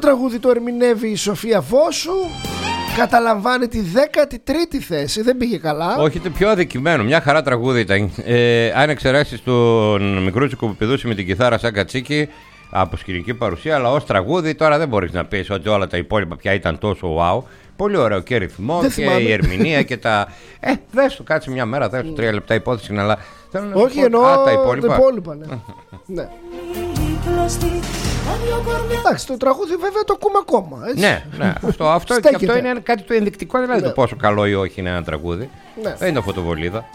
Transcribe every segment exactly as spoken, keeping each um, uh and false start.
τραγούδι το ερμηνεύει η Σοφία Βόσου. Καταλαμβάνει τη δέκατη τρίτη θέση. Δεν πήγε καλά. Όχι, το πιο αδικημένο. Μια χαρά τραγούδι ήταν. Ε, αν εξαιρέσεις τον Μικρούτσικο που πηδούσε με την κιθάρα σαν κατσίκι από σκηνική παρουσία, αλλά ως τραγούδι τώρα δεν μπορείς να πεις ότι όλα τα υπόλοιπα πια ήταν τόσο wow. Πολύ ωραίο και ρυθμό και θυμάμαι. Η ερμηνεία και τα. Ε, δες το, κάτσε μια μέρα, δες το τρία λεπτά υπόθεση, αλλά. Όχι, εννοώ τα υπόλοιπα. Τα υπόλοιπα ναι. Ναι. Εντάξει, το τραγούδι βέβαια το ακούμε ακόμα. Έτσι. Ναι, ναι. Αυτό, αυτό, και αυτό είναι κάτι το ενδεικτικό, δηλαδή ναι. Το πόσο καλό ή όχι είναι ένα τραγούδι. Ναι. Δεν είναι φωτοβολίδα.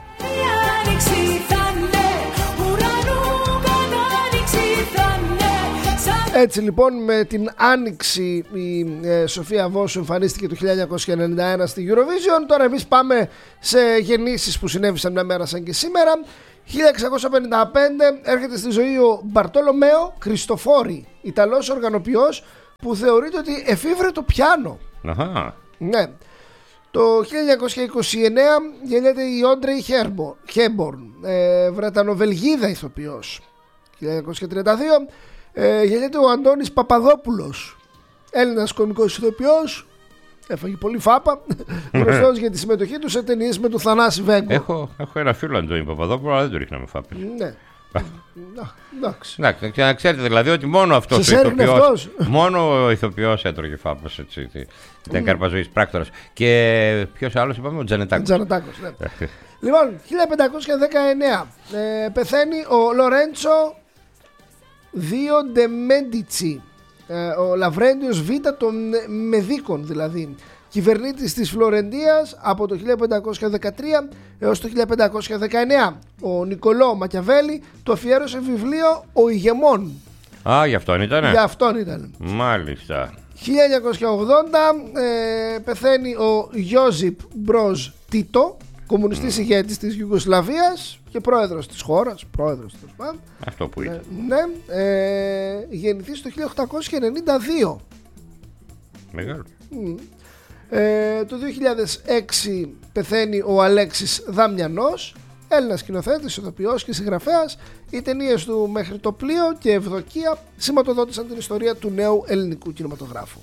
Έτσι λοιπόν με την Άνοιξη η ε, Σοφία Βόσου εμφανίστηκε το χίλια εννιακόσια ενενήντα ένα στη Eurovision. Τώρα εμείς πάμε σε γεννήσεις που συνέβησαν μια μέρα σαν και σήμερα. χίλια εξακόσια πενήντα πέντε έρχεται στη ζωή ο Μπαρτόλομέο Κριστοφόρη, Ιταλός οργανοποιός που θεωρείται ότι εφήβρε το πιάνο. Αχα. Ναι. Το χίλια εννιακόσια είκοσι εννέα γεννιέται η Όντρεϊ Χέμπορν, ε, Βρετανοβελγίδα ηθοποιός. χίλια εννιακόσια τριάντα δύο ε, γεννιέται ο Αντώνης Παπαδόπουλος, Έλληνας κωμικός ηθοποιός. Έφαγε πολύ φάπα. Γνωστός για τη συμμετοχή του σε ταινίες με τον Θανάση Βέγκο. Έχω, έχω ένα φίλο Αντώνη Παπαδόπουλο, αλλά δεν του ρίχναμε φάπες. Ναι. Εντάξει. Εντάξει, να ξέρετε δηλαδή ότι μόνο αυτός ο ηθοποιός, μόνο ο ηθοποιός έτρωγε φάπες, έτσι. Ήταν καρπαζωής πράκτορας. Και ποιος άλλος είπαμε, ο Τζανετάκος. Τζανετάκος, ναι. Λοιπόν, χίλια πεντακόσια δεκαεννέα ε, πεθαίνει ο Λορέντσο Δύο ντε Μέντιτσι, ε, ο Λαβρέντιος Β των Μεδίκων δηλαδή, κυβερνήτης της Φλωρεντίας από το χίλια πεντακόσια δεκατρία έως το χίλια πεντακόσια δεκαεννέα. Ο Νικολό Μακιαβέλη του αφιέρωσε βιβλίο «Ο Ηγεμόν». Α, γι' αυτόν ήτανε. Γι' αυτόν ήταν. Μάλιστα. χίλια εννιακόσια ογδόντα ε, πεθαίνει ο Γιώζιπ Μπροζ Τίτο, κομμουνιστής mm. ηγέτης της Ιουγκοσλαβίας και πρόεδρος της χώρας. Πρόεδρος της πάντων. Αυτό που ήταν. Ναι, ε, γεννηθείς το χίλια οκτακόσια ενενήντα δύο. Μεγάλο. Mm. Ε, το δύο χιλιάδες έξι πεθαίνει ο Αλέξης Δαμιανός, Έλληνας σκηνοθέτης, ηθοποιός και συγγραφέας. Οι ταινίες του «Μέχρι το πλοίο» και «Ευδοκία» σηματοδότησαν την ιστορία του νέου ελληνικού κινηματογράφου.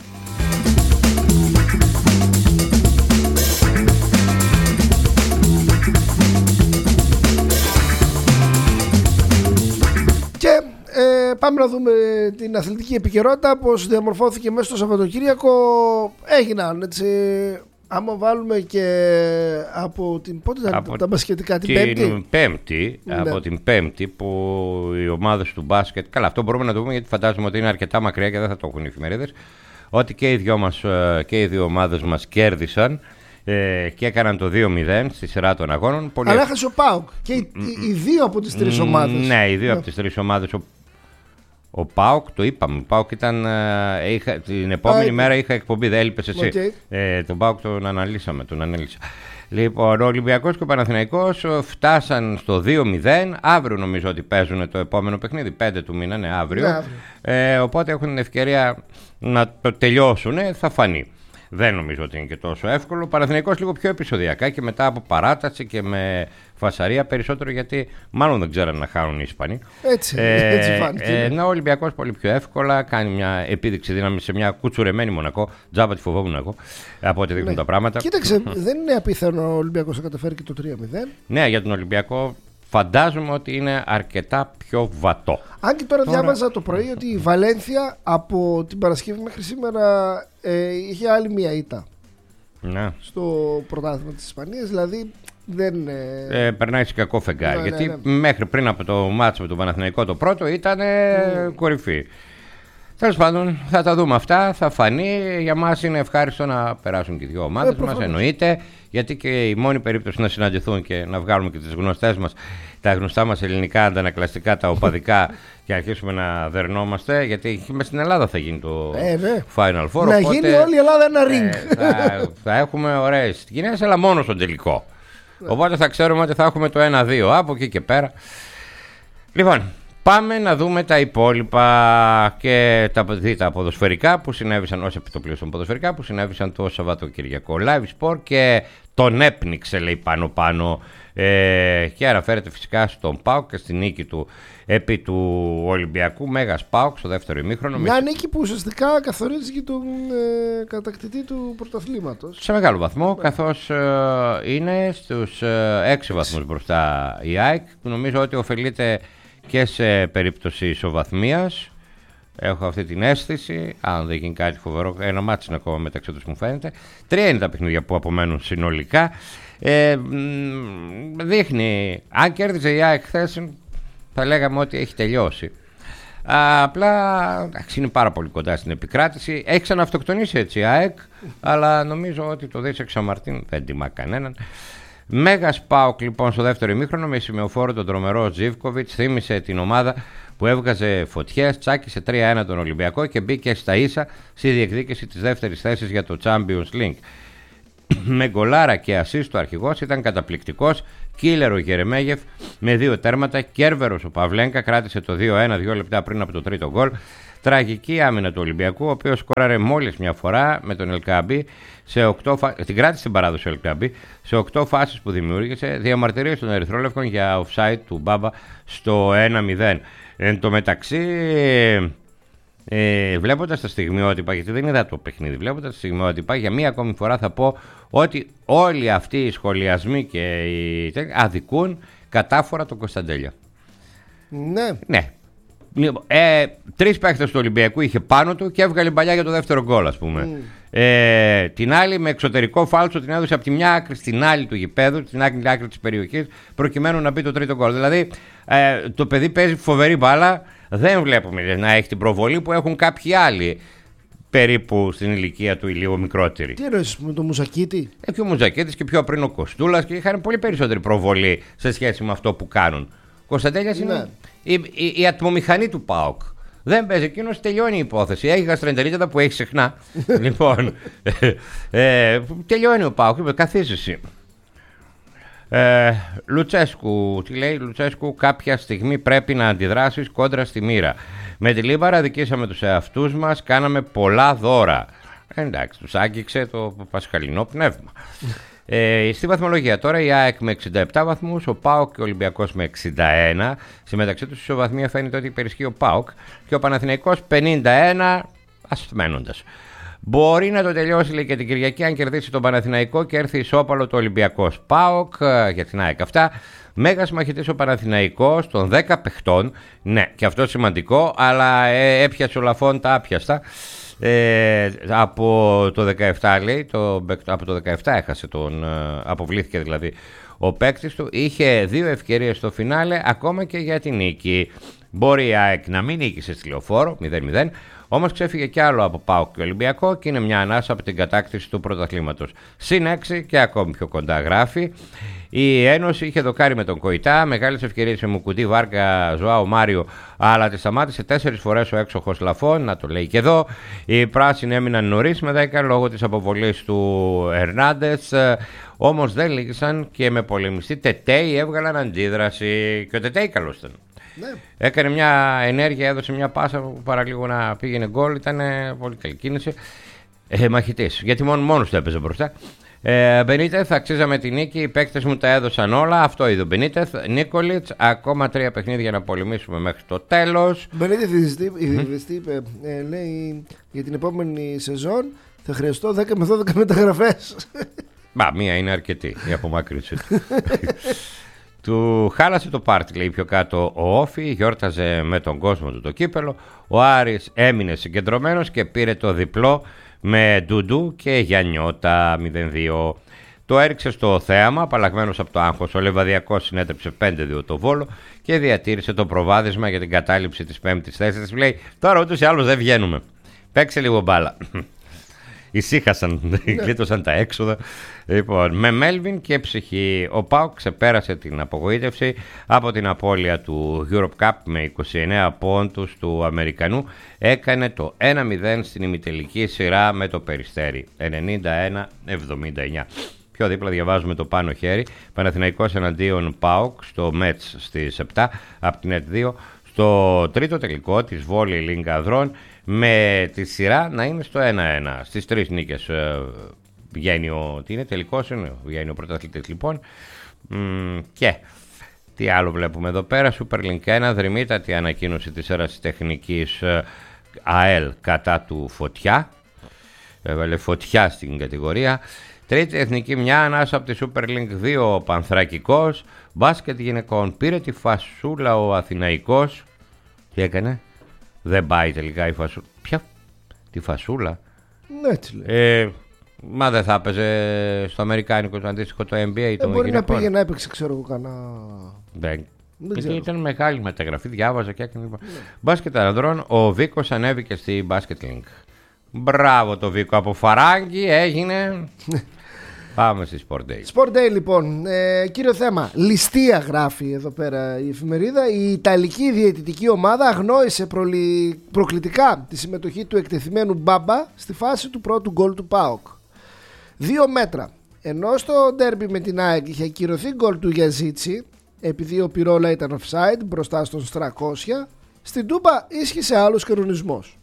Και ε, πάμε να δούμε την αθλητική επικαιρότητα, πώς διαμορφώθηκε μέσα στο Σαββατοκύριακο. Έγιναν έτσι, άμα βάλουμε και από την πότε ήταν από τα μπασκετικά, την, την Πέμπτη. Πέμπτη ναι. Από την Πέμπτη που οι ομάδες του μπάσκετ, καλά αυτό μπορούμε να το πούμε γιατί φαντάζομαι ότι είναι αρκετά μακριά και δεν θα το έχουν οι εφημερίδες, ότι και οι δυο, μας, και οι δύο ομάδες μας κέρδισαν ε, και έκαναν το δύο μηδέν στη σειρά των αγώνων. Πολύ... Αλλά έχασε ο ΠΑΟΚ και οι, οι δύο από τις τρεις ομάδες. Ναι, οι δύο ναι. από τις τρεις ομάδες. Ο, ο ΠΑΟΚ, το είπαμε, ο ΠΑΟΚ ήταν, ε, είχα, την επόμενη Α, μέρα είχα εκπομπή, δεν έλειπες εσύ. Okay. Ε, τον ΠΑΟΚ τον αναλύσαμε, τον ανέλησα. Λοιπόν, ο Ολυμπιακός και ο Παναθηναϊκός φτάσαν στο δύο μηδέν. Αύριο νομίζω ότι παίζουν το επόμενο παιχνίδι, πέντε του μήνα, ναι, αύριο. Ναι, αύριο. Ε, οπότε έχουν την ευκαιρία να το τελειώσουν, θα φανεί. Δεν νομίζω ότι είναι και τόσο εύκολο. Ο Παναθηναϊκός λίγο πιο επεισοδιακά και μετά από παράταση και με φασαρία περισσότερο, γιατί μάλλον δεν ξέραν να χάνουν οι Ισπανοί. Έτσι, ε, έτσι φάνηκε. Ε, ενώ ο Ολυμπιακός πολύ πιο εύκολα κάνει μια επίδειξη δύναμη σε μια κουτσουρεμένη Μονακό. Τζάμπα τη φοβόμουν εγώ από ό,τι δείχνουν ναι. τα πράγματα. Κοίταξε, δεν είναι απίθανο ο Ολυμπιακός να καταφέρει και το τρία μηδέν. Ναι, για τον Ολυμπιακό φαντάζομαι ότι είναι αρκετά πιο βατό. Αν και τώρα, τώρα... διάβαζα το πρωί ότι η Βαλένθια από την Παρασκευή μέχρι σήμερα ε, είχε άλλη μία ήττα ναι. στο πρωτάθλημα της Ισπανίας, δηλαδή δεν... Ε... Ε, περνάει σε κακό φεγγάρι, ναι, γιατί ναι, ναι. μέχρι πριν από το μάτσο με τον Παναθηναϊκό το πρώτο ήταν mm. κορυφή. Τέλος πάντων, θα τα δούμε αυτά, θα φανεί. Για μας είναι ευχάριστο να περάσουν και οι δύο ομάδες ε, μας, εννοείται, γιατί και η μόνη περίπτωση να συναντηθούν και να βγάλουμε και τις γνωστές μας, τα γνωστά μας ελληνικά αντανακλαστικά, τα οπαδικά και αρχίσουμε να δερνόμαστε, γιατί μες στην Ελλάδα θα γίνει το ε, ναι. Final Four. Να οπότε, γίνει όλη η Ελλάδα ένα ring. Ε, θα, θα έχουμε ωραίες σκηνές, αλλά μόνο στον τελικό. Ναι. Οπότε θα ξέρουμε ότι θα έχουμε το ένα δύο από εκεί και πέρα. Λοιπόν, πάμε να δούμε τα υπόλοιπα και τα, τα ποδοσφαιρικά που συνέβησαν, ως επιτοπλίστων ποδοσφαιρικά που συνέβησαν το Σαββατοκυριακό. Live Sport και τον έπνιξε, λέει, πάνω πάνω Ε, και αναφέρεται φυσικά στον ΠΑΟΚ και στη νίκη του επί του Ολυμπιακού. Μέγας ΠΑΟΚ στο δεύτερο ημίχρονο. Μια νίκη που ουσιαστικά καθορίζει και τον ε, κατακτητή του πρωταθλήματος. Σε μεγάλο βαθμό, ναι. καθώς ε, είναι στους ε, έξι βαθμούς μπροστά η ΑΕΚ, που νομίζω ότι ωφελείται και σε περίπτωση ισοβαθμίας. Έχω αυτή την αίσθηση, αν δεν γίνει κάτι φοβερό, ένα μάτσι είναι ακόμα μεταξύ τους μου φαίνεται. Τρία είναι τα παιχνίδια που απομένουν συνολικά. Ε, δείχνει, αν κέρδιζε η ΑΕΚ χθες, θα λέγαμε ότι έχει τελειώσει. Α, απλά εντάξει, είναι πάρα πολύ κοντά στην επικράτηση. Έχει ξαναυτοκτονήσει έτσι η ΑΕΚ, αλλά νομίζω ότι το Δίσεξ Σαμαρτίν δεν τιμά κανέναν. Μέγας ΠΑΟΚ λοιπόν στο δεύτερο ημίχρονο με σημειοφόρο τον τρομερό Ζίβκοβιτς. Θύμισε την ομάδα που έβγαζε φωτιές, τσάκισε τρία ένα τον Ολυμπιακό και μπήκε στα ίσα στη διεκδίκηση της δεύτερης θέσης για το Champions League. Με γκολάρα και ασίστ ο αρχηγός ήταν καταπληκτικός. Κίλερ ο Γερεμέγεφ με δύο τέρματα. Κέρβερος ο Παυλένκα κράτησε το δύο ένα δύο λεπτά πριν από το τρίτο γκολ. Τραγική άμυνα του Ολυμπιακού, ο οποίος σκόραρε μόλις μια φορά με τον Ελκαμπή. Σε οκτώ φα... Την κράτησε στην παράδοση ο Ελκαμπή σε οκτώ φάσεις που δημιούργησε. Διαμαρτυρίες των Ερυθρόλευκων για offside του Μπάμπα στο ένα μηδέν. Εν τω μεταξύ, ε, βλέποντας τα στιγμιότυπα, γιατί δεν είδα το παιχνίδι, βλέποντας τα στιγμιότυπα, για μία ακόμη φορά θα πω ότι όλοι αυτοί οι σχολιασμοί και οι... αδικούν κατάφορα τον Κωνσταντέλια. Ναι. Ναι. Ε, τρεις παίκτες του Ολυμπιακού είχε πάνω του και έβγαλε μπαλιά για το δεύτερο γκολ, ας πούμε. Mm. Ε, την άλλη με εξωτερικό φάλτσο την έδωσε από τη μια άκρη στην άλλη του γηπέδου, στην άλλη άκρη της περιοχής, προκειμένου να μπει το τρίτο γκολ. Δηλαδή ε, το παιδί παίζει φοβερή μπάλα. Δεν βλέπουμε να έχει την προβολή που έχουν κάποιοι άλλοι περίπου στην ηλικία του ή λίγο μικρότεροι. Τι εννοείς με τον Μουζακίτη? Ε, και ο Μουζακίτης και πιο πριν ο Κοστούλας και είχαν πολύ περισσότερη προβολή σε σχέση με αυτό που κάνουν. Ο Κωνσταντέλιας είναι ναι. η, η, η ατμομηχανή του ΠΑΟΚ. Δεν παίζει εκείνος, τελειώνει η υπόθεση. Έχει γαστρεντερίτιδα που έχει συχνά. Λοιπόν, ε, ε, τελειώνει ο ΠΑΟΚ, καθίζεσαι. Ε, Λουτσέσκου, τι λέει Λουτσέσκου, κάποια στιγμή πρέπει να αντιδράσεις κόντρα στη μοίρα. Με τη Λίβαρα δικήσαμε τους εαυτούς μας, κάναμε πολλά δώρα. Ε, εντάξει, τους άγγιξε το πασχαλινό πνεύμα. Ε, στη βαθμολογία τώρα η ΑΕΚ με εξήντα επτά βαθμούς, ο ΠΑΟΚ και ο Ολυμπιακός με εξήντα ένα. Στη μεταξύ τους ισοβαθμία φαίνεται ότι υπερισχύει ο ΠΑΟΚ και ο Παναθηναϊκός πενήντα ένα, ασθμένοντας. Μπορεί να το τελειώσει λέει και την Κυριακή αν κερδίσει τον Παναθηναϊκό και έρθει ισόπαλο το Ολυμπιακός. ΠΑΟΚ για την ΑΕΚ αυτά. Μέγας μαχητής ο Παναθηναϊκός των δέκα παιχτών. Ναι, και αυτό σημαντικό, αλλά ε, έπιασε ο Λαφών τα άπιαστα. Ε, από το δεκαεπτά λέει, το, από το δεκαεπτά έχασε τον, ε, αποβλήθηκε δηλαδή ο παίκτης του. Είχε δύο ευκαιρίες στο φινάλε ακόμα και για την νίκη. Μπορεί η ΑΕΚ να μην νίκησε στη Λεωφόρο μηδέν μηδέν, όμως ξέφυγε κι άλλο από ΠΑΟΚ και Ολυμπιακό και είναι μια ανάσα από την κατάκτηση του πρωταθλήματος. Συν έξι και ακόμη πιο κοντά γράφει. Η Ένωση είχε δοκάρει με τον Κοϊτά, μεγάλες ευκαιρίες με Μουκουτί, Βάρκα, Ζωάο, Μάριο, αλλά τη σταμάτησε τέσσερις φορές ο έξοχος Λαφών, να το λέει και εδώ. Οι πράσινοι έμειναν νωρίς με δέκα λόγω της αποβολής του Ερνάντες, όμως δεν λύγησαν και με πολεμιστή Τετέι έβγαλαν αντίδραση και ο Τετέι καλός ήταν. Ναι. Έκανε μια ενέργεια, έδωσε μια πάσα που παραλίγο να πήγαινε γκολ, ήταν πολύ καλή κίνηση. Ε, μαχητής, γιατί μόνο, μόνος του έπαιζε μπροστά. Ε, Μπενίτεθ, αξίζαμε τη νίκη, οι παίκτες μου τα έδωσαν όλα. Αυτό είδε ο Μπενίτεθ. Νίκολιτς, ακόμα τρία παιχνίδια να πολεμήσουμε μέχρι το τέλος. Μπενίτεθ, η διαιτητή είπε, ε, λέει για την επόμενη σεζόν θα χρειαστώ δέκα με δώδεκα μεταγραφές. Μπα, μία είναι αρκετή η απομάκρυνση του. Του χάλασε το πάρτι, λέει πιο κάτω ο Όφη, γιόρταζε με τον κόσμο του το κύπελο. Ο Άρης έμεινε συγκεντρωμένος και πήρε το διπλό με Ντουντού και Γιαννιώτα μηδέν δύο. Το έριξε στο θέαμα, απαλλαγμένος από το άγχος. Ο Λεβαδιακός συνέτρεψε πέντε δύο το Βόλο και διατήρησε το προβάδισμα για την κατάληψη της πέμπτης θέσης. Λέει τώρα ούτως ή άλλως δεν βγαίνουμε. Παίξε λίγο μπάλα. Ησύχασαν, γλίτωσαν τα έξοδα. Λοιπόν, με Μέλβιν και ψυχή, ο ΠΑΟΚ ξεπέρασε την απογοήτευση από την απώλεια του Europe Cup με είκοσι εννέα πόντους του Αμερικανού. Έκανε το ένα μηδέν στην ημιτελική σειρά με το Περιστέρι, ενενήντα ένα εβδομήντα εννέα. Πιο δίπλα διαβάζουμε το πάνω χέρι. Παναθηναϊκός εναντίον ΠΑΟΚ στο Μέτς στις επτά από την ΕΤ δύο. Στο τρίτο τελικό της Βόλη Λίγκα Ανδρών με τη σειρά να είναι στο ένα ένα. Στις τρεις νίκες ε, βγαίνει ο, τι είναι, τελικός είναι, βγαίνει ο πρωταθλητής λοιπόν. Μ, και τι άλλο βλέπουμε εδώ πέρα? Super Link ένα, δρυμύτατη ανακοίνωση της ερασιτεχνικής ΑΕΛ κατά του Φωτιά. Έβαλε Φωτιά στην κατηγορία. Τρίτη εθνική μια ανάσα από τη Super Link δύο, ο Πανθρακικός. Μπάσκετ γυναικών, πήρε τη φασούλα ο Αθηναϊκός. Τι έκανε? Δεν πάει τελικά η φασούλα. Ποια? Τη φασούλα? Ναι, έτσι λέει. Ε, μα δεν θα έπαιζε στο αμερικάνικο το αντίστοιχο το N B A? Ε, το μπορεί γυναικών. να πήγε να έπαιξε, ξέρω εγώ, κανένα. Δεν. Δεν Γιατί ήταν μεγάλη μεταγραφή, διάβαζα και έκανε. Ναι. Μπάσκετ ανδρών, ο Βίκος ανέβηκε στη Basket Link. Μπράβο το Βίκο, από φαράγγι έγινε. Πάμε στη Sport Day. Sport Day λοιπόν, ε, κύριο θέμα, ληστεία γράφει εδώ πέρα η εφημερίδα. Η Ιταλική διαιτητική ομάδα αγνόησε προλη... προκλητικά τη συμμετοχή του εκτεθειμένου Μπάμπα στη φάση του πρώτου γκολ του ΠΑΟΚ. Δύο μέτρα. Ενώ στο ντέρμπι με την ΑΕΚ είχε ακυρωθεί γκολ του Γιαζίτσι, επειδή ο Πιρόλα ήταν offside μπροστά στον Στρακόσια, στην Τούμπα ίσχυσε άλλος κανονισμός.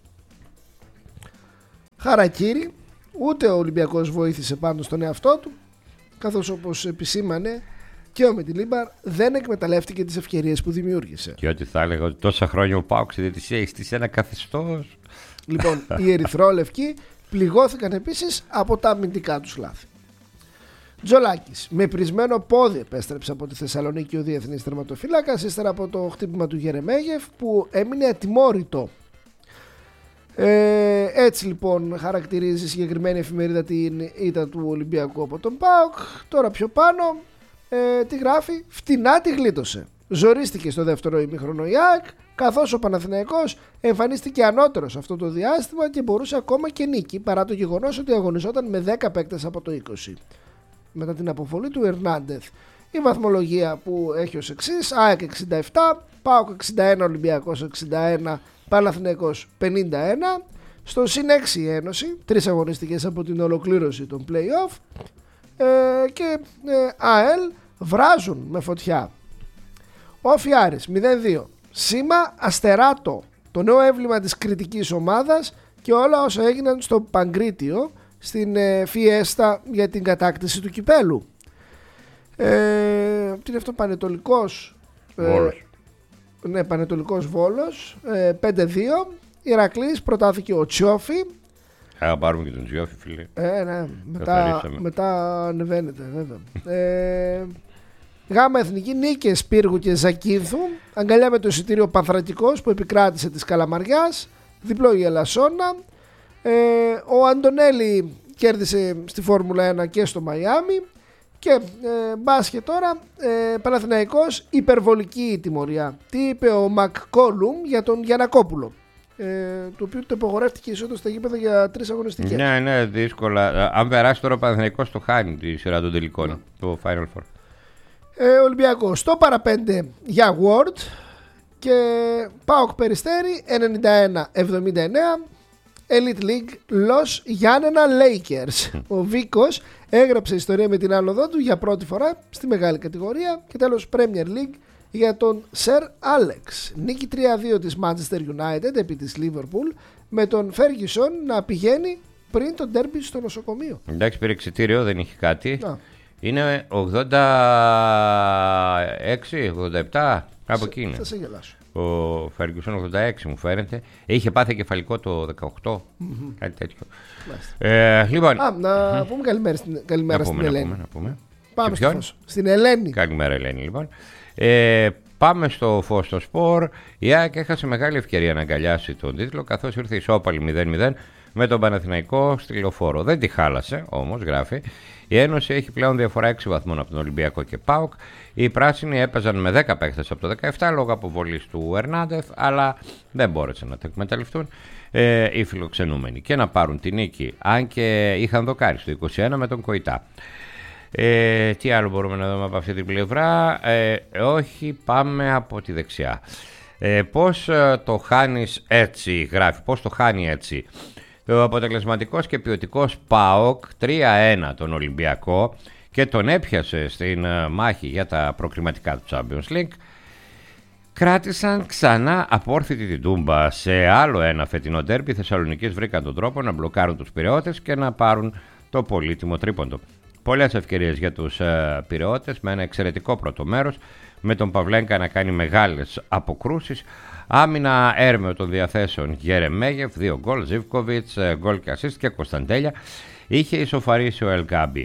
Χαρακίρι. Ούτε ο Ολυμπιακός βοήθησε πάνω στον εαυτό του, καθώς όπως επισήμανε και ο Μεντιλίμπαρ δεν εκμεταλλεύτηκε τις ευκαιρίες που δημιούργησε. Και ό,τι θα έλεγα ότι τόσα χρόνια ο ΠΑΟΚ στη διαιτησία έχει στήσει ένα καθεστώς. Λοιπόν, οι ερυθρόλευκοι πληγώθηκαν επίσης από τα αμυντικά τους λάθη. Τζολάκης, με πρισμένο πόδι επέστρεψε από τη Θεσσαλονίκη ο διεθνής τερματοφύλακας ύστερα από το χτύπημα του Γερεμέγεφ που έμεινε ατιμόρυτο. Ε, έτσι λοιπόν χαρακτηρίζει η συγκεκριμένη εφημερίδα την ήττα του Ολυμπιακού από τον ΠΑΟΚ. Τώρα πιο πάνω ε, τι γράφει? Φτηνά τη γλίτωσε. Ζορίστηκε στο δεύτερο ημίχρονο η ΑΕΚ, καθώς ο Παναθηναϊκός εμφανίστηκε ανώτερος αυτό το διάστημα και μπορούσε ακόμα και νίκη, παρά το γεγονός ότι αγωνιζόταν με δέκα παίκτες από το είκοσι. Μετά την αποβολή του Ερνάντεθ, η βαθμολογία που έχει ως εξής: ΑΕΚ εξήντα επτά, ΠΑΟΚ εξήντα ένα, Ολυμπιακός εξήντα ένα, Παναθηναϊκός πενήντα ένα. Στο συν έξι η Ένωση, τρεις αγωνιστικές από την ολοκλήρωση των play-off, ε, και ε, ΑΕΛ βράζουν με φωτιά. Όφι Άρης μηδέν δύο. Σήμα Αστεράτο, το νέο έμβλημα της κριτικής ομάδας και όλα όσα έγιναν στο Παγκρίτιο στην ε, φιέστα για την κατάκτηση του κυπέλου. Ε, τι είναι αυτό? Πανετολικός Βόλος. Ε, ναι, Πανετολικός Βόλος, ε, πέντε δύο. Ηρακλής, προτάθηκε ο Τσιόφι. Θα πάρουμε και τον Τσιόφι, φίλε. Ε, ναι, μετά, μετά ανεβαίνεται βέβαια. ε, Γάμα Εθνική, νίκες Πύργου και Ζακίνθου. Αγκαλιά με το εισιτήριο Πανθρακικός που επικράτησε της Καλαμαριάς. Διπλό η Ελασσόνα. ε, Ο Αντωνέλη κέρδισε στη Φόρμουλα ένα και στο Μαϊάμι. Και ε, μπάσκετ τώρα, ε, Παναθηναϊκός, υπερβολική τιμωρία. Τι είπε ο Μακκόλουμ για τον Γιαννακόπουλο, ε, του οποίου το υπογορεύτηκε η είσοδος στα γήπεδα για τρεις αγωνιστικές. Ναι, ναι, δύσκολα. Αν περάσει τώρα ο Παναθηναϊκός το χάνει τη σειρά των τελικών, mm. το Final Four. ε, Ολυμπιακός στο παραπέντε για Word και ΠΑΟΚ Περιστέρι ενενήντα ένα εβδομήντα εννέα. Elite League Los Γιάννενα Lakers. Ο Βίκος έγραψε ιστορία με την άνοδό του για πρώτη φορά στη μεγάλη κατηγορία. Και τέλος Premier League για τον Sir Alex. Νίκη τρία δύο της Manchester United επί της Liverpool, με τον Ferguson να πηγαίνει πριν τον derby στο νοσοκομείο. Εντάξει, πήρε εξιτήριο, δεν είχε κάτι. Να. Είναι ογδόντα έξι ογδόντα επτά, κάπου εκεί είναι. Θα σε γελάσω. Ο Ferguson ογδόντα έξι μου φαίνεται. Είχε πάθει κεφαλικό το δεκαοκτώ, mm-hmm. κάτι τέτοιο. Ε, λοιπόν. Α, να πούμε καλημέρα στην, καλημέρα να στην πούμε, Ελένη. Να πούμε, να πούμε. Πάμε στο φως. Στην Ελένη. Καλημέρα Ελένη, λοιπόν. Ε, πάμε στο φως στο σπορ. Η ΑΕΚ έχασε μεγάλη ευκαιρία να αγκαλιάσει τον τίτλο, καθώς ήρθε ισόπαλη μηδέν μηδέν με τον Παναθηναϊκό στη Λεωφόρο. Δεν τη χάλασε όμως, γράφει. Η Ένωση έχει πλέον διαφορά έξι βαθμών από τον Ολυμπιακό και ΠΑΟΚ. Οι πράσινοι έπαιζαν με δέκα παίχτες από το δεκαεπτά λόγω αποβολής του Ερνάντεθ, αλλά δεν μπόρεσαν να τα εκμεταλλευτούν ε, οι φιλοξενούμενοι και να πάρουν την νίκη, αν και είχαν δοκάρει στο είκοσι ένα με τον Κοϊτά. Ε, τι άλλο μπορούμε να δούμε από αυτή την πλευρά? Ε, όχι, πάμε από τη δεξιά. Ε, πώς το χάνεις έτσι, γράφει, πώς το χάνει έτσι ο αποτελεσματικός και ποιοτικός ΠΑΟΚ τρία ένα τον Ολυμπιακό και τον έπιασε στην μάχη για τα προκριματικά του Champions League. Κράτησαν ξανά απόρθητη την Τούμπα. Σε άλλο ένα φετινό ντέρμπι Θεσσαλονικής βρήκαν τον τρόπο να μπλοκάρουν τους Πειραιώτες και να πάρουν το πολύτιμο τρίποντο. Πολλές ευκαιρίες για τους ε, Πειραιώτες με ένα εξαιρετικό πρώτο μέρος, με τον Παυλένκα να κάνει μεγάλες αποκρούσεις. Άμυνα έρμεο των διαθέσεων Γερεμέγεφ, δύο γκολ, Ζίβκοβιτς, γκολ και ασίστ και Κωνσταντέλια. Είχε ισοφαρίσει ο Ελγκάμπι.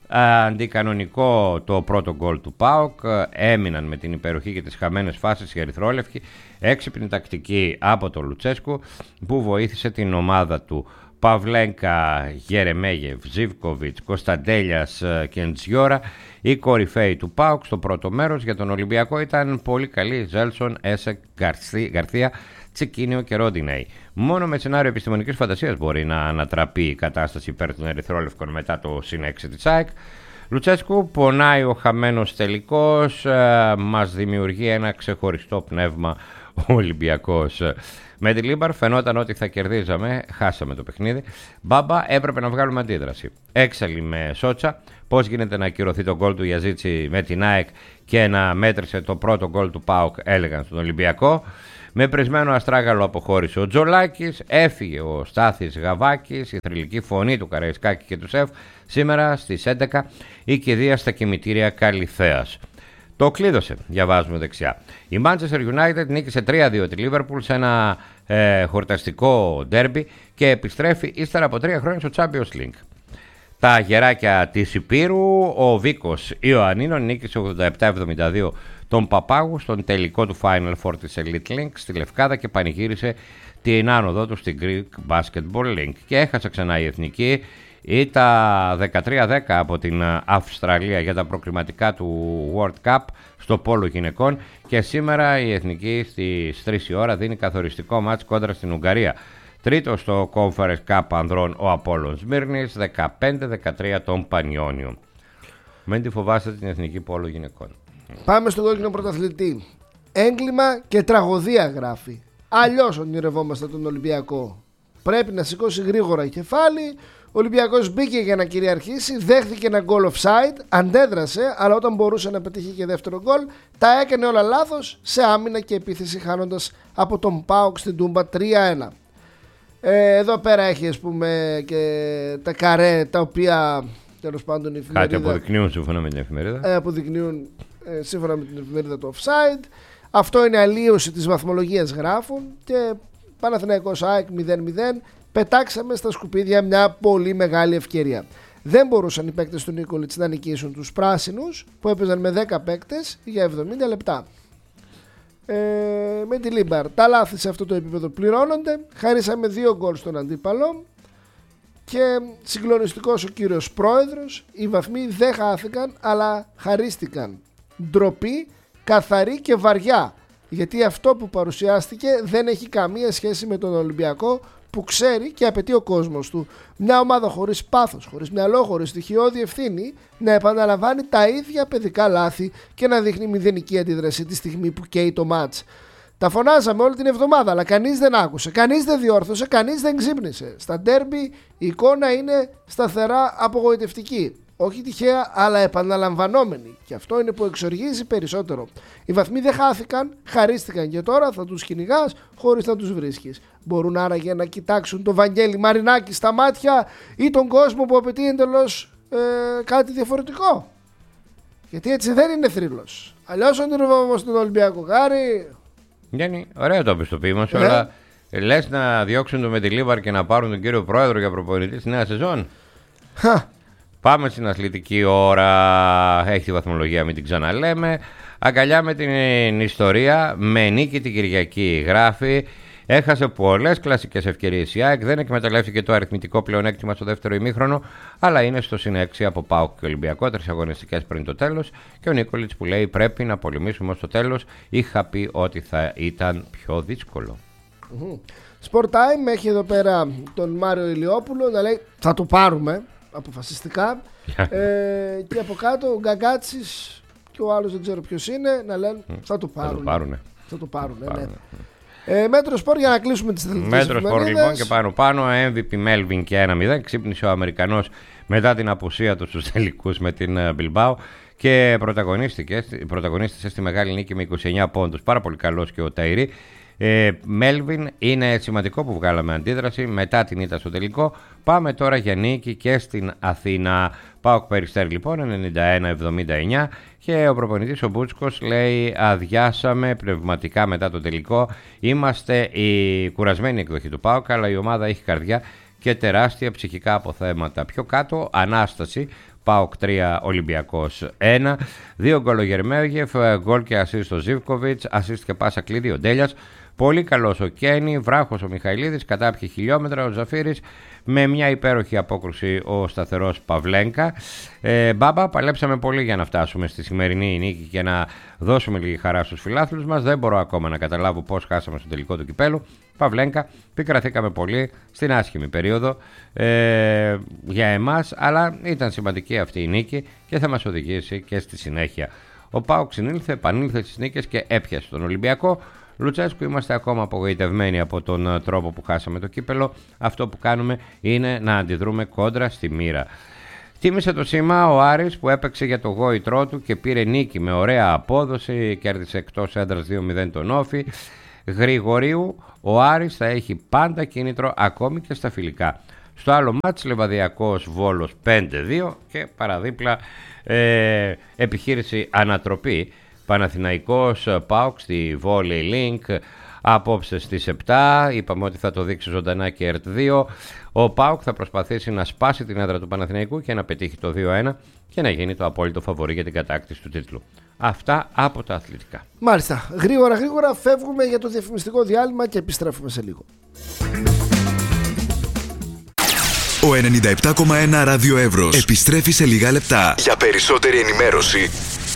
Αντικανονικό το πρώτο γκολ του ΠΑΟΚ, έμειναν με την υπεροχή και τις χαμένες φάσεις οι ερυθρόλευκοι. Έξυπνη τακτική από τον Λουτσέσκου που βοήθησε την ομάδα του. Παυλένκα, Γερεμέγεφ, Ζίβκοβιτς, Κωνσταντέλιας και Ντζιόρα, οι κορυφαίοι του ΠΑΟΚ στο πρώτο μέρος. Για τον Ολυμπιακό ήταν πολύ καλή Ζέλσον, Έσεκ, Γκαρθία, Τσικίνιο και Ρόντινεϊ. Μόνο με σενάριο επιστημονικής φαντασίας μπορεί να ανατραπεί η κατάσταση υπέρ των ερυθρόλευκων μετά το συν έξι της ΑΕΚ. Λουτσέσκου, πονάει ο χαμένος τελικός, ε, μας δημιουργεί ένα ξεχωριστό πνεύμα ο Ολυμπιακός. Με τη Λίμπαρ φαινόταν ότι θα κερδίζαμε, χάσαμε το παιχνίδι. Μπάμπα, έπρεπε να βγάλουμε αντίδραση. Έξαλλη με Σότσα, πώς γίνεται να ακυρωθεί το γκολ του Γιαζίτσι με την ΑΕΚ και να μέτρησε το πρώτο γκολ του ΠΑΟΚ, έλεγαν στον Ολυμπιακό. Με πρισμένο αστράγαλο αποχώρησε ο Τζολάκης, έφυγε ο Στάθης Γαβάκης, η θρυλική φωνή του Καραϊσκάκη και του Σεφ. Σήμερα στις έντεκα η κηδεία στα κημητήρια Καλυθέας. Το κλείδωσε, διαβάζουμε δεξιά. Η Manchester United νίκησε τρία δύο τη Liverpool σε ένα ε, χορταστικό ντέρμπι και επιστρέφει ύστερα από τρία χρόνια στο Champions League. Τα γεράκια της Υπήρου, ο Βίκος Ιωαννίνων νίκησε ογδόντα επτά εβδομήντα δύο τον Παπάγου στον τελικό του Final Four της Elite Link στη Λευκάδα και πανηγύρισε την άνοδό του στην Greek Basketball League. Και έχασε ξανά η Εθνική. Ήταν δεκατρία δέκα από την Αυστραλία για τα προκριματικά του World Cup στο πόλο γυναικών και σήμερα η Εθνική στις τρεις η ώρα δίνει καθοριστικό μάτς κόντρα στην Ουγγαρία. Τρίτο στο Conference Cup ανδρών ο Απόλλων Σμύρνης, δεκαπέντε δεκατρία τον Πανιόνιο. Μην τη φοβάστε την Εθνική πόλο γυναικών. Πάμε στον κόκκινο πρωταθλητή. Έγκλημα και τραγωδία γράφει. Αλλιώς ονειρευόμαστε τον Ολυμπιακό. Πρέπει να σηκώσει γρήγορα κεφάλι. Ο Ολυμπιακός μπήκε για να κυριαρχήσει, δέχθηκε ένα goal offside, αντέδρασε, αλλά όταν μπορούσε να πετύχει και δεύτερο goal, τα έκανε όλα λάθος σε άμυνα και επίθεση, χάνοντας από τον ΠΑΟΚ στην Τούμπα τρία ένα. Ε, εδώ πέρα έχει, ας πούμε, και τα καρέ τα οποία τέλος πάντων η εφημερίδα. Κάτι αποδεικνύουν σύμφωνα με την εφημερίδα. Ε, αποδεικνύουν ε, σύμφωνα με την εφημερίδα το offside. Αυτό είναι αλλίωση της βαθμολογίας, γράφουν. Και Παναθηναϊκός ΑΕΚ μηδέν μηδέν. Πετάξαμε στα σκουπίδια μια πολύ μεγάλη ευκαιρία. Δεν μπορούσαν οι παίκτες του Νίκολιτς να νικήσουν τους πράσινους που έπαιζαν με δέκα παίκτες για εβδομήντα λεπτά. Ε, με τη Λίμπαρ τα λάθη σε αυτό το επίπεδο πληρώνονται. Χαρίσαμε δύο γκολ στον αντίπαλο και συγκλονιστικός ο κύριος πρόεδρος. Οι βαθμοί δεν χάθηκαν αλλά χαρίστηκαν. Ντροπή, καθαρή και βαριά, γιατί αυτό που παρουσιάστηκε δεν έχει καμία σχέση με τον Ολυμπιακό που ξέρει και απαιτεί ο κόσμος του. Μια ομάδα χωρίς πάθος, χωρίς μυαλό, χωρίς στοιχειώδη ευθύνη να επαναλαμβάνει τα ίδια παιδικά λάθη και να δείχνει μηδενική αντίδραση τη στιγμή που καίει το μάτς. Τα φωνάζαμε όλη την εβδομάδα, αλλά κανείς δεν άκουσε, κανείς δεν διόρθωσε, κανείς δεν ξύπνησε. Στα ντέρμπι η εικόνα είναι σταθερά απογοητευτική. Όχι τυχαία, αλλά επαναλαμβανόμενη. Και αυτό είναι που εξοργίζει περισσότερο. Οι βαθμοί δεν χάθηκαν, χαρίστηκαν και τώρα θα τους κυνηγάς χωρίς να τους βρίσκεις. Μπορούν άραγε να κοιτάξουν τον Βαγγέλη Μαρινάκη στα μάτια ή τον κόσμο που απαιτεί εντελώς ε, κάτι διαφορετικό. Γιατί έτσι δεν είναι θρύλος. Αλλιώς ονειρευόμαστε τον Ολυμπιακό, Χάρη. Γιάννη, ωραίο το επιστοποιήμα σου, αλλά λες να διώξουν τον Μετιλίβαρ και να πάρουν τον κύριο Πρόεδρο για προπονητή στη νέα σεζόν. Χα. Πάμε στην αθλητική ώρα. Έχει τη βαθμολογία, μην την ξαναλέμε. Αγκαλιά με την ιστορία. Με νίκη την Κυριακή, γράφει. Έχασε πολλές κλασικές ευκαιρίες η ΑΕΚ. Δεν εκμεταλλεύτηκε το αριθμητικό πλεονέκτημα στο δεύτερο ημίχρονο. Αλλά είναι στο συν έξι από ΠΑΟΚ και Ολυμπιακό. Τρεις αγωνιστικές πριν το τέλος. Και ο Νίκολιτς που λέει πρέπει να πολεμήσουμε ως το τέλος. Είχα πει ότι θα ήταν πιο δύσκολο. Mm-hmm. Sport Time έχει εδώ πέρα τον Μάριο Ηλιόπουλο να λέει θα το πάρουμε. Αποφασιστικά. ε, και από κάτω ο Γκαγκάτσης και ο άλλος δεν ξέρω ποιος είναι να λένε θα το πάρουν. Θα το πάρουνε. Θα το πάρουνε, ναι. Ε, Μέτρο Σπορ για να κλείσουμε τις αθλητικές Μέτρο Σπορ λοιπόν και πάνω πάνω. εμ βι πι Melvin και ένα μηδέν. Ξύπνησε ο Αμερικανός μετά την απουσία του στους τελικούς με την Bilbao και πρωταγωνίστηκε στη μεγάλη νίκη με είκοσι εννέα πόντους. Πάρα πολύ καλός και ο Ταϊρή. Ε, Μέλβιν, είναι σημαντικό που βγάλαμε αντίδραση μετά την ήττα στο τελικό. Πάμε τώρα για νίκη και στην Αθήνα. ΠΑΟΚ Περιστέρι λοιπόν ενενήντα ένα εβδομήντα εννιά και ο προπονητής ο Μπούτσκος λέει αδειάσαμε πνευματικά μετά το τελικό. Είμαστε η κουρασμένη εκδοχή του ΠΑΟΚ, αλλά η ομάδα έχει καρδιά και τεράστια ψυχικά αποθέματα. Πιο κάτω ανάσταση. ΠΑΟΚ τρία, Ολυμπιακός ένα. Δύο γκολ ο Γερμέγεφ, γκολ και ασίστ ο Ζίβκοβιτς, ασίστ και πάσα κλειδί ο Ντέλιας. Πολύ καλός ο Κένι, βράχος ο Μιχαηλίδης, κατάπιε χιλιόμετρα ο Ζαφύρης, με μια υπέροχη απόκρουση ο σταθερός Παυλένκα. Ε, μπάμπα, παλέψαμε πολύ για να φτάσουμε στη σημερινή νίκη και να δώσουμε λίγη χαρά στους φιλάθλους μας. Δεν μπορώ ακόμα να καταλάβω πώς χάσαμε στο τελικό του κυπέλου. Παυλένκα, πικραθήκαμε πολύ στην άσχημη περίοδο ε, για εμάς, αλλά ήταν σημαντική αυτή η νίκη και θα μας οδηγήσει και στη συνέχεια. Ο ΠΑΟΚ συνήλθε, επανήλθε στις νίκες και έπιασε τον Ολυμπιακό. Λουτσέσκου, είμαστε ακόμα απογοητευμένοι από τον τρόπο που χάσαμε το κύπελο. Αυτό που κάνουμε είναι να αντιδρούμε κόντρα στη μοίρα. Τίμησε το σήμα ο Άρης που έπαιξε για το γόητρό του και πήρε νίκη με ωραία απόδοση. Κέρδισε εκτός έδρας δύο μηδέν τον Όφη. Γρηγορίου, ο Άρης θα έχει πάντα κίνητρο ακόμη και στα φιλικά. Στο άλλο μάτς Λεβαδιακός Βόλος πέντε δύο και παραδίπλα ε, επιχείρηση ανατροπή. Παναθηναϊκός ΠΑΟΚ στη Volley Link απόψε στις επτά. Είπαμε ότι θα το δείξει ζωντανά και ΕΡΤ δύο. Ο ΠΑΟΚ θα προσπαθήσει να σπάσει την έδρα του Παναθηναϊκού και να πετύχει το δύο ένα και να γίνει το απόλυτο φαβορί για την κατάκτηση του τίτλου. Αυτά από τα αθλητικά. Μάλιστα. Γρήγορα γρήγορα φεύγουμε για το διαφημιστικό διάλειμμα και επιστρέφουμε σε λίγο. Ο ενενήντα επτά κόμμα ένα Ράδιο Εύρος επιστρέφει σε λίγα λεπτά. Για περισσότερη ενημέρωση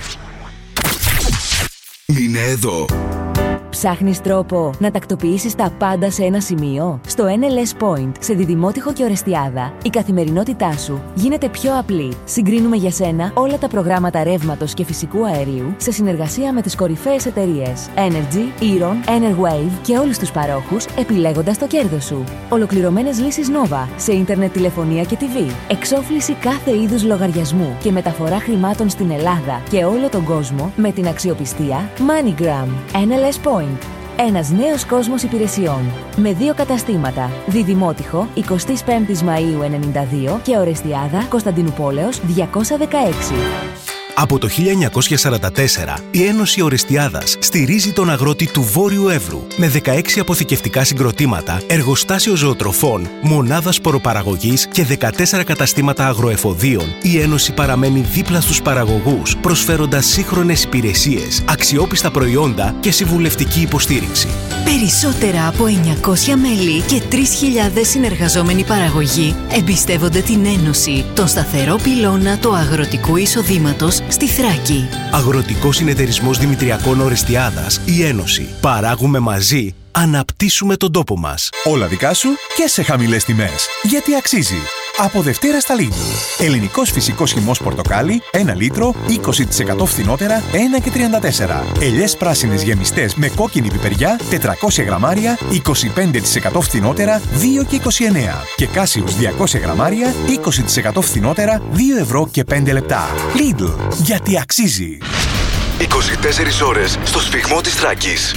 μείνε εδώ. Ψάχνεις τρόπο να τακτοποιήσεις τα πάντα σε ένα σημείο? Στο εν ελ ες Point, σε Διδημότυχο και Ορεστιάδα, η καθημερινότητά σου γίνεται πιο απλή. Συγκρίνουμε για σένα όλα τα προγράμματα ρεύματος και φυσικού αερίου σε συνεργασία με τις κορυφαίες εταιρείες Energy, Eron, Enerwave και όλους τους παρόχους, επιλέγοντας το κέρδος σου. Ολοκληρωμένες λύσεις Nova σε ίντερνετ, τηλεφωνία και τι βι. Εξόφληση κάθε είδους λογαριασμού και μεταφορά χρημάτων στην Ελλάδα και όλο τον κόσμο με την αξιοπιστία MoneyGram. εν ελ ες Point. Ένας νέος κόσμος υπηρεσιών. Με δύο καταστήματα. Διδημότυχο, εικοστή πέμπτη Μαΐου ενενήντα δύο και Ορεστιάδα, Κωνσταντινούπολεως διακόσια δεκαέξι. Από το χίλια εννιακόσια σαράντα τέσσερα, η Ένωση Ορεστιάδας στηρίζει τον αγρότη του Βόρειου Εύρου με δεκαέξι αποθηκευτικά συγκροτήματα, εργοστάσιο ζωοτροφών, μονάδα σποροπαραγωγής και δεκατέσσερα καταστήματα αγροεφοδίων. Η Ένωση παραμένει δίπλα στους παραγωγούς, προσφέροντας σύγχρονες υπηρεσίες, αξιόπιστα προϊόντα και συμβουλευτική υποστήριξη. Περισσότερα από εννιακόσια μέλη και τρεις χιλιάδες συνεργαζόμενοι παραγωγοί εμπιστεύονται την Ένωση, τον σταθερό πυλώνα του αγροτικού εισοδήματος στη Θράκη. Αγροτικός Συνεταιρισμός Δημητριακών Ορεστιάδας, η Ένωση. Παράγουμε μαζί, αναπτύσσουμε τον τόπο μας. Όλα δικά σου και σε χαμηλές τιμές. Γιατί αξίζει. Από Δευτέρα στα Lidl. Ελληνικός φυσικός χυμός πορτοκάλι, ένα λίτρο, είκοσι τοις εκατό φθηνότερα, ένα και τριάντα τέσσερα. Ελιές πράσινες γεμιστές με κόκκινη πιπεριά, τετρακόσια γραμμάρια, είκοσι πέντε τοις εκατό φθηνότερα, δύο και είκοσι εννέα. Και κάσιος διακόσια γραμμάρια, είκοσι τοις εκατό φθηνότερα, δύο ευρώ και πέντε λεπτά. Lidl. Γιατί αξίζει. είκοσι τέσσερις ώρες στο σφιγμό της Θράκης.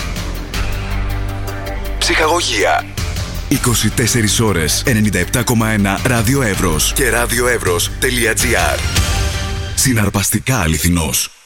Ψυχαγωγία. είκοσι τέσσερις ώρες, ενενήντα επτά κόμμα ένα Ράδιο Εύρος και radioevros.gr. Συναρπαστικά αληθινός.